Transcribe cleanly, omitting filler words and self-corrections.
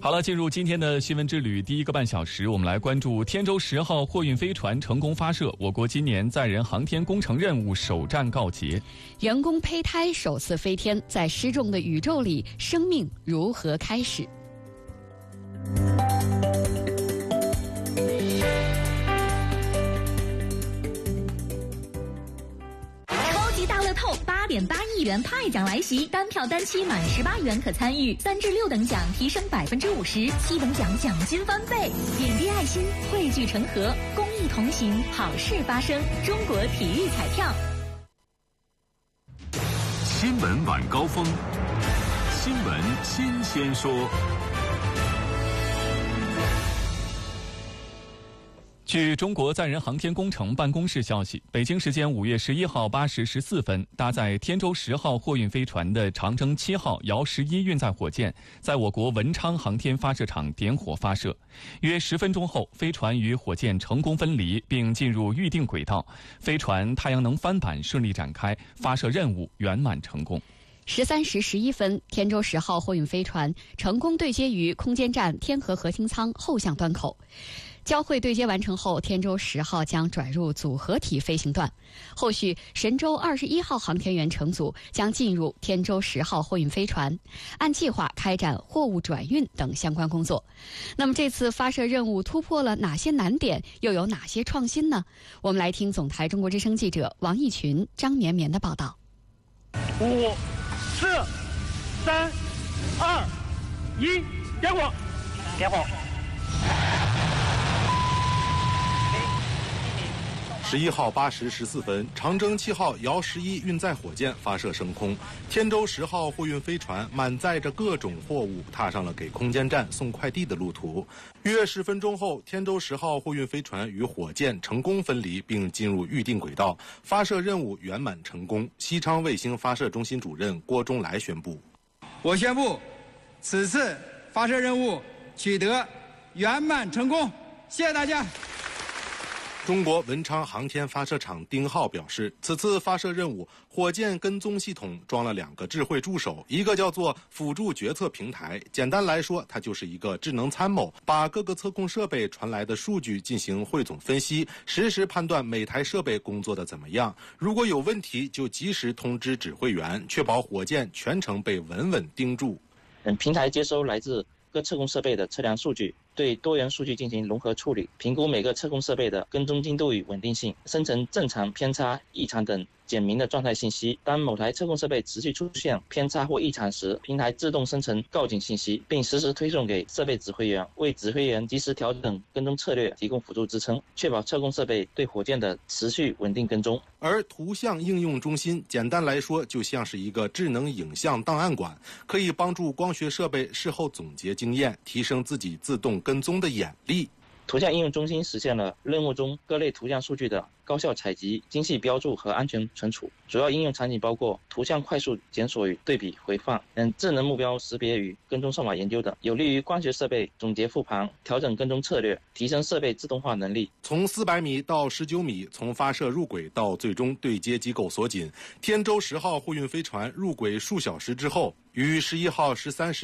好了，进入今天的新闻之旅第一个半小时，我们来关注天舟10号货运飞船成功发射，我国今年载人航天工程任务首战告捷。 员工胚胎首次飞天，在失重的宇宙里，生命如何开始？ 大乐透8.8亿元派奖来袭，单票单期满18元可参与，3至6等奖提升50%，7等奖奖金翻倍。点滴爱心，汇聚成河，公益同行，好事发生。中国体育彩票。 新闻晚高峰，新闻新鲜说。 据中国载人航天工程办公室消息，北京时间5月11号8时14分，搭载天舟10号货运飞船的长征7号遥11运载火箭在我国文昌航天发射场点火发射。约10分钟后，飞船与火箭成功分离，并进入预定轨道，飞船太阳能帆板顺利展开，发射任务圆满成功。 13时11分，天舟10号货运飞船成功对接于空间站天河核心舱后向端口。交会对接完成后，天舟10号将转入组合体飞行段。后续，神舟21号航天员乘组将进入天舟10号货运飞船，按计划开展货物转运等相关工作。那么这次发射任务突破了哪些难点，又有哪些创新呢？我们来听总台中国之声记者王义群、张绵绵的报道。 5、4、3、2、1，点火！点火 ！11号8时14分，长征7号遥11运载火箭发射升空，天舟10号货运飞船满载着各种货物，踏上了给空间站送快递的路途。约10分钟后，天舟10号货运飞船与火箭成功分离，并进入预定轨道，发射任务圆满成功。西昌卫星发射中心主任郭忠来宣布： 我宣布，此次发射任务取得圆满成功。谢谢大家。 中国文昌航天发射场丁浩表示，此次发射任务，火箭跟踪系统装了2个智慧助手，一个叫做辅助决策平台，简单来说，它就是一个智能参谋，把各个测控设备传来的数据进行汇总分析，实时判断每台设备工作的怎么样，如果有问题就及时通知指挥员，确保火箭全程被稳稳盯住。 平台接收来自各测控设备的测量数据，对多元数据进行融合处理，评估每个测控设备的跟踪精度与稳定性，生成正常、偏差、异常等简明的状态信息。当某台测控设备持续出现偏差或异常时，平台自动生成告警信息，并实时推送给设备指挥员，为指挥员及时调整跟踪策略提供辅助支撑，确保测控设备对火箭的持续稳定跟踪。 而图像应用中心简单来说就像是一个智能影像档案馆，可以帮助光学设备事后总结经验，提升自己自动跟踪的眼力。 图像应用中心实现了任务中各类图像数据的高效采集、精细标注和安全存储。主要应用场景包括图像快速检索与对比回放、智能目标识别与跟踪算法研究等，有利于光学设备总结复盘、调整跟踪策略，提升设备自动化能力。 从400米到19米，从发射入轨到最终对接机构锁紧，天舟10号货运飞船入轨数小时之后，于11号13时